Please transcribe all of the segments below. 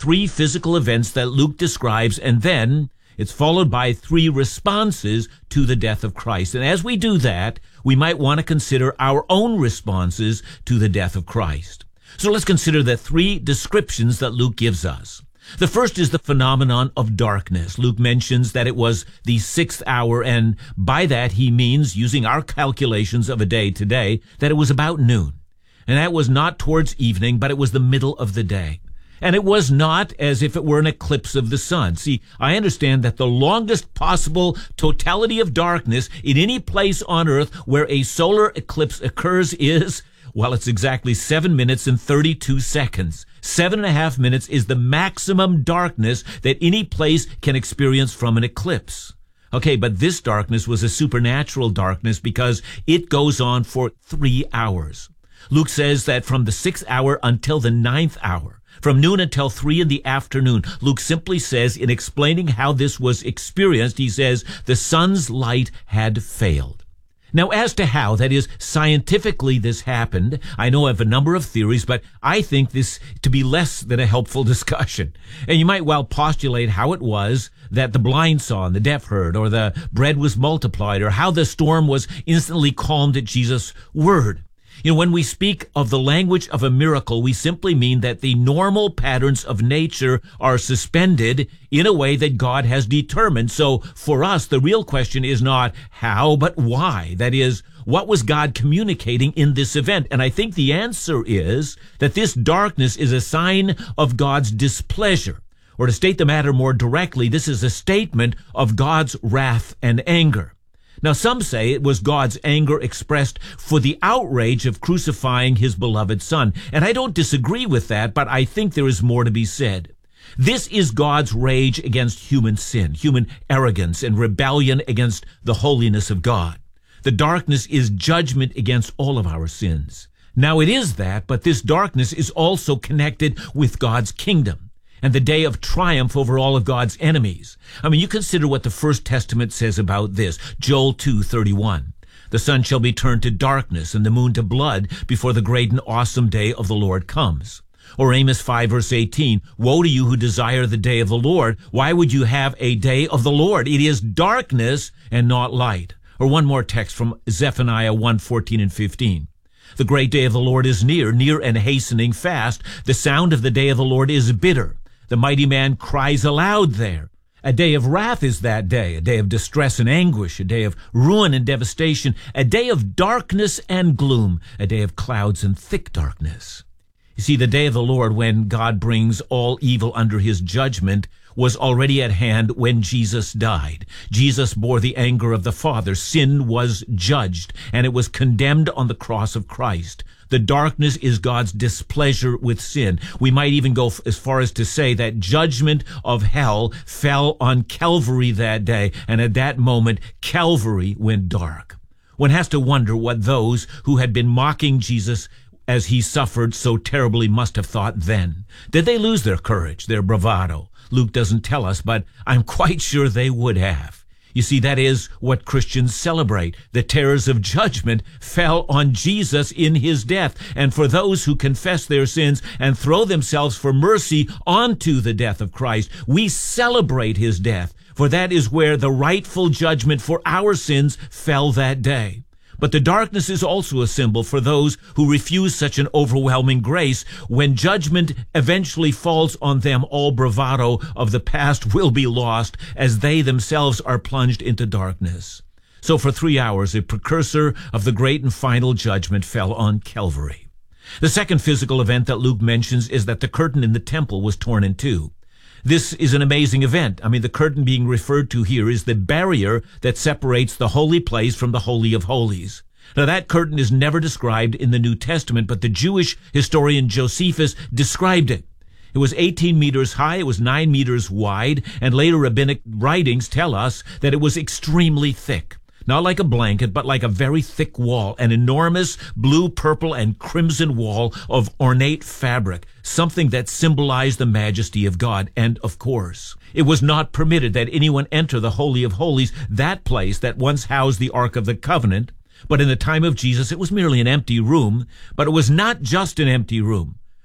three physical events that Luke describes, and then it's followed by three responses to the death of Christ. And as we do that, we might want to consider our own responses to the death of Christ. So let's consider the three descriptions that Luke gives us. The first is the phenomenon of darkness. Luke mentions that it was the 6th hour, and by that he means, using our calculations of a day today, that it was about noon. And that was not towards evening, but it was the middle of the day. And it was not as if it were an eclipse of the sun. See, I understand that the longest possible totality of darkness in any place on earth where a solar eclipse occurs is, well, it's exactly 7 minutes and 32 seconds. 7.5 minutes is the maximum darkness that any place can experience from an eclipse. Okay, but this darkness was a supernatural darkness because it goes on for 3 hours. Luke says that from the 6th hour until the 9th hour, from noon until 3 in the afternoon, Luke simply says, in explaining how this was experienced, he says, the sun's light had failed. Now, as to how, that is, scientifically this happened, I know of a number of theories, but I think this to be less than a helpful discussion. And you might well postulate how it was that the blind saw and the deaf heard, or the bread was multiplied, or how the storm was instantly calmed at Jesus' word. You know, when we speak of the language of a miracle, we simply mean that the normal patterns of nature are suspended in a way that God has determined. So for us, the real question is not how, but why. That is, what was God communicating in this event? And I think the answer is that this darkness is a sign of God's displeasure. Or to state the matter more directly, this is a statement of God's wrath and anger. Now, some say it was God's anger expressed for the outrage of crucifying his beloved Son. And I don't disagree with that, but I think there is more to be said. This is God's rage against human sin, human arrogance, and rebellion against the holiness of God. The darkness is judgment against all of our sins. Now, it is that, but this darkness is also connected with God's kingdom and the day of triumph over all of God's enemies. I mean, you consider what the First Testament says about this. Joel 2:31. The sun shall be turned to darkness and the moon to blood before the great and awesome day of the Lord comes. Or Amos 5 verse 18. Woe to you who desire the day of the Lord. Why would you have a day of the Lord? It is darkness and not light. Or one more text from Zephaniah 1:14 and 15. The great day of the Lord is near, near and hastening fast. The sound of the day of the Lord is bitter. The mighty man cries aloud there. A day of wrath is that day, a day of distress and anguish, a day of ruin and devastation, a day of darkness and gloom, a day of clouds and thick darkness. You see, the day of the Lord, when God brings all evil under his judgment, was already at hand when Jesus died. Jesus bore the anger of the Father. Sin was judged, and it was condemned on the cross of Christ. The darkness is God's displeasure with sin. We might even go as far as to say that judgment of hell fell on Calvary that day, and at that moment, Calvary went dark. One has to wonder what those who had been mocking Jesus as he suffered so terribly must have thought then. Did they lose their courage, their bravado? Luke doesn't tell us, but I'm quite sure they would have. You see, that is what Christians celebrate. The terrors of judgment fell on Jesus in his death. And for those who confess their sins and throw themselves for mercy onto the death of Christ, we celebrate his death, for that is where the rightful judgment for our sins fell that day. But the darkness is also a symbol for those who refuse such an overwhelming grace. When judgment eventually falls on them, all bravado of the past will be lost as they themselves are plunged into darkness. So for 3 hours, a precursor of the great and final judgment fell on Calvary. The second physical event that Luke mentions is that the curtain in the temple was torn in two. This is an amazing event. I mean, the curtain being referred to here is the barrier that separates the holy place from the Holy of Holies. Now, that curtain is never described in the New Testament, but the Jewish historian Josephus described it. It was 18 meters high, it was 9 meters wide, and later rabbinic writings tell us that it was extremely thick. Not like a blanket, but like a very thick wall, an enormous blue, purple, and crimson wall of ornate fabric, something that symbolized the majesty of God. And, of course, it was not permitted that anyone enter the Holy of Holies, that place that once housed the Ark of the Covenant. But in the time of Jesus, it was merely an empty room. But it was not just an empty room,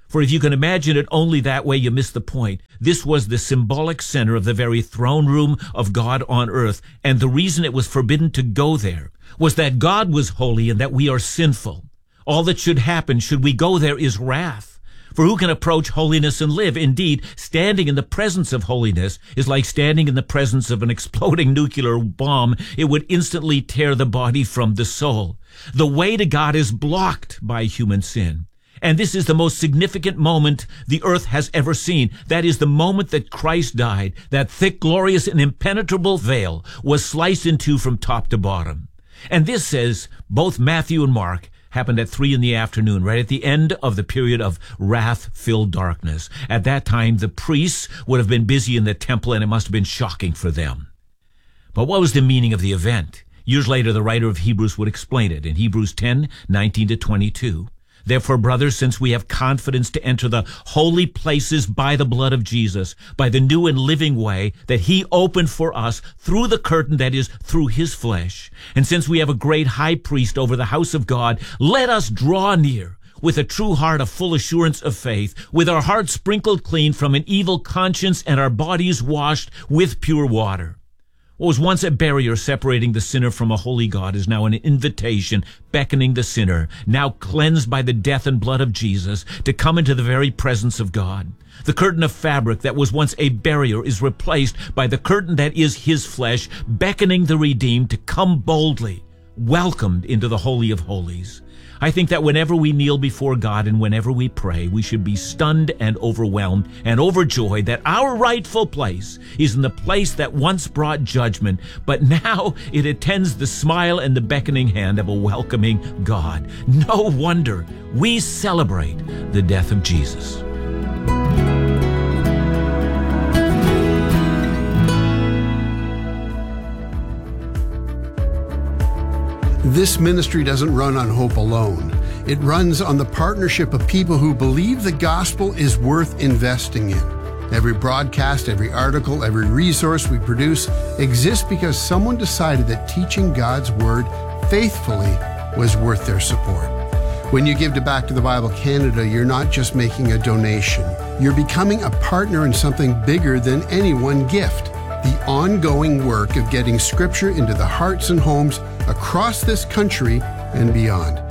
For if you can imagine it only that way, you miss the point. This was the symbolic center of the very throne room of God on earth, and the reason it was forbidden to go there was that God was holy and that we are sinful. All that should happen should we go there is wrath. For who can approach holiness and live? Indeed, standing in the presence of holiness is like standing in the presence of an exploding nuclear bomb. It would instantly tear the body from the soul. The way to God is blocked by human sin. And this is the most significant moment the earth has ever seen. That is the moment that Christ died. That thick, glorious, and impenetrable veil was sliced in two from top to bottom. And this, says both Matthew and Mark, happened at 3 p.m, right at the end of the period of wrath-filled darkness. At that time, the priests would have been busy in the temple, and it must have been shocking for them. But what was the meaning of the event? Years later, the writer of Hebrews would explain it in Hebrews 10:19-22. Therefore, brothers, since we have confidence to enter the holy places by the blood of Jesus, by the new and living way that he opened for us through the curtain, that is, through his flesh, and since we have a great high priest over the house of God, let us draw near with a true heart of full assurance of faith, with our hearts sprinkled clean from an evil conscience and our bodies washed with pure water. What was once a barrier separating the sinner from a holy God is now an invitation beckoning the sinner, now cleansed by the death and blood of Jesus, to come into the very presence of God. The curtain of fabric that was once a barrier is replaced by the curtain that is his flesh, beckoning the redeemed to come boldly, welcomed into the Holy of Holies. I think that whenever we kneel before God and whenever we pray, we should be stunned and overwhelmed and overjoyed that our rightful place is in the place that once brought judgment, but now it attends the smile and the beckoning hand of a welcoming God. No wonder we celebrate the death of Jesus. This ministry doesn't run on hope alone. It runs on the partnership of people who believe the gospel is worth investing in. Every broadcast, every article, every resource we produce exists because someone decided that teaching God's Word faithfully was worth their support. When you give to Back to the Bible Canada, you're not just making a donation. You're becoming a partner in something bigger than any one gift. The ongoing work of getting Scripture into the hearts and homes across this country and beyond.